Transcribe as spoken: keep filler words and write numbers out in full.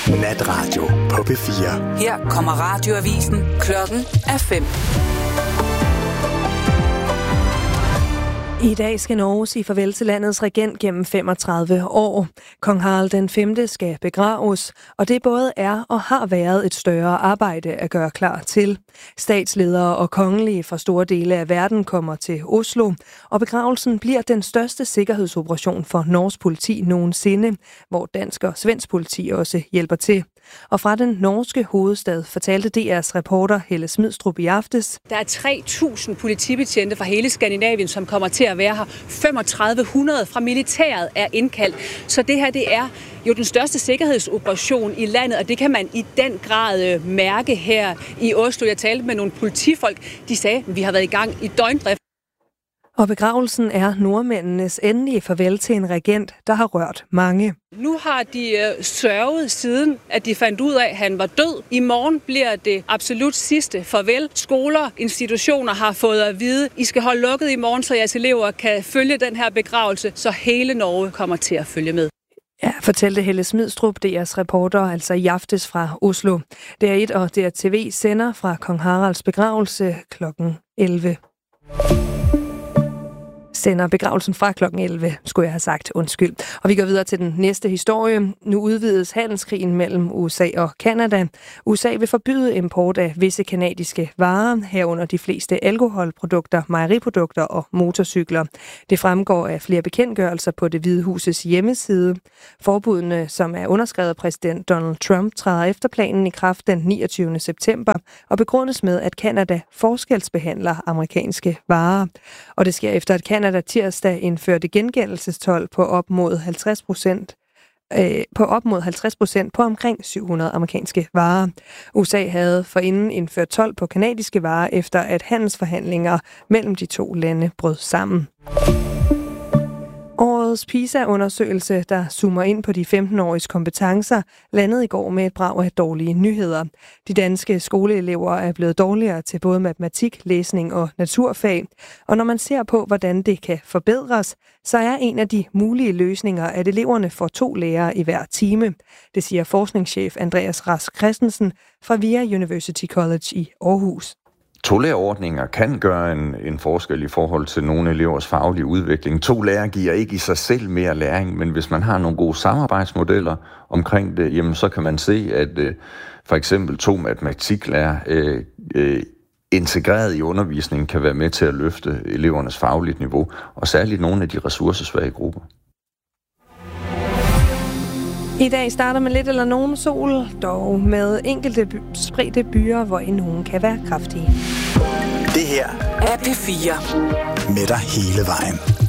Natradio på P fire. Her kommer radioavisen. Klokken er fem. I dag skal Norge sige farvel til landets regent gennem femogtredive år. Kong Harald den femte skal begraves, og det både er og har været et større arbejde at gøre klar til. Statsledere og kongelige fra store dele af verden kommer til Oslo, og begravelsen bliver den største sikkerhedsoperation for Norges politi nogensinde, hvor dansk og svensk politi også hjælper til. Og fra den norske hovedstad fortalte D R's reporter Helle Smidstrup i aftes. Der er tre tusind politibetjente fra hele Skandinavien, som kommer til at være her. femogtredive hundrede fra militæret er indkaldt. Så det her, det er jo den største sikkerhedsoperation i landet, og det kan man i den grad mærke her i Oslo. Jeg talte med nogle politifolk, de sagde, at vi har været i gang i døgndrift. Og begravelsen er nordmændenes endelige farvel til en regent, der har rørt mange. Nu har de øh, sørget siden, at de fandt ud af, at han var død. I morgen bliver det absolut sidste farvel. Skoler, institutioner har fået at vide, I skal holde lukket i morgen, så jeres elever kan følge den her begravelse, så hele Norge kommer til at følge med. Ja, fortalte Helle Smidstrup, D R's reporter, altså i aftes fra Oslo. D R et og D R T V sender fra Kong Haralds begravelse klokken elleve. Sender begravelsen fra klokken elleve, skulle jeg have sagt. Undskyld. Og vi går videre til den næste historie. Nu udvides handelskrigen mellem U S A og Canada. U S A vil forbyde import af visse kanadiske varer, herunder de fleste alkoholprodukter, mejeriprodukter og motorcykler. Det fremgår af flere bekendtgørelser på Det Hvide Husets hjemmeside. Forbudene, som er underskrevet af præsident Donald Trump, træder efter planen i kraft den niogtyvende september og begrundes med, at Canada forskelsbehandler amerikanske varer. Og det sker efter, at Canada Canada tirsdag indførte gengældelsestolv på op mod halvtreds procent øh, på op mod halvtreds procent på omkring syv hundrede amerikanske varer. U S A havde forinden indført tolv på kanadiske varer efter at handelsforhandlinger mellem de to lande brød sammen. Årets PISA-undersøgelse, der zoomer ind på de femten-åriges kompetencer, landede i går med et brag af dårlige nyheder. De danske skoleelever er blevet dårligere til både matematik, læsning og naturfag. Og når man ser på, hvordan det kan forbedres, så er en af de mulige løsninger, at eleverne får to lærere i hver time. Det siger forskningschef Andreas Rask Christensen fra V I A University College i Aarhus. To-lærerordninger kan gøre en, en forskel i forhold til nogle elevers faglige udvikling. To lærere giver ikke i sig selv mere læring, men hvis man har nogle gode samarbejdsmodeller omkring det, jamen så kan man se, at øh, for eksempel to matematiklærer øh, øh, integreret i undervisningen kan være med til at løfte elevernes faglige niveau, og særligt nogle af de ressourcesvage grupper. I dag starter med lidt eller nogen sol, dog med enkelte by- spredte byer, hvor nogen kan være kraftige. Det her er P fire. Med dig hele vejen.